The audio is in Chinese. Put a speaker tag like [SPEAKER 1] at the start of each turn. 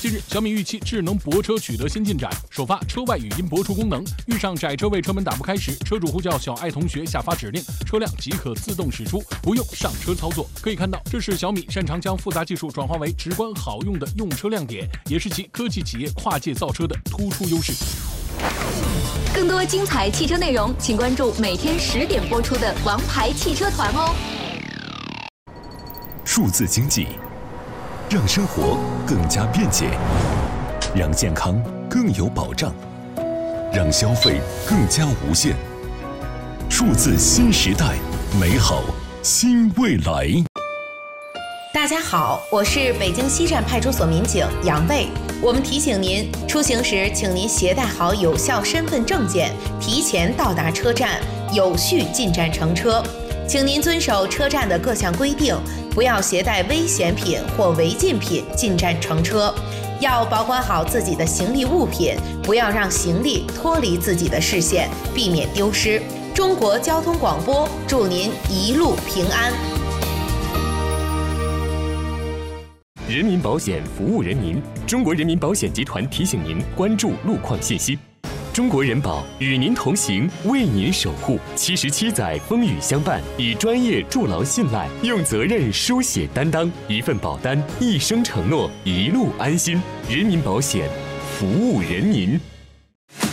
[SPEAKER 1] 近日，小米预期智能泊车取得新进展，首发车外语音播出功能。遇上窄车位车门打不开时，车主呼叫小爱同学下发指令，车辆即可自动驶出，不用上车操作。可以看到，这是小米擅长将复杂技术转化为直观好用的用车亮点，也是其科技企业跨界造车的突出优势。
[SPEAKER 2] 更多精彩汽车内容，请关注每天10点播出的《王牌汽车团》哦。
[SPEAKER 3] 数字经济让生活更加便捷，让健康更有保障，让消费更加无限。数字新时代，美好新未来。
[SPEAKER 4] 大家好，我是北京西站派出所民警杨卫。我们提醒您，出行时请您携带好有效身份证件，提前到达车站，有序进站乘车。请您遵守车站的各项规定，不要携带危险品或违禁品进站乘车。要保管好自己的行李物品，不要让行李脱离自己的视线，避免丢失。中国交通广播祝您一路平安。
[SPEAKER 5] 人民保险服务人民，中国人民保险集团提醒您关注路况信息。中国人保与您同行，为您守护。77载风雨相伴，以专业筑牢信赖，用责任书写担当，一份保单，一生承诺，一路安心。人民保险，服务人民。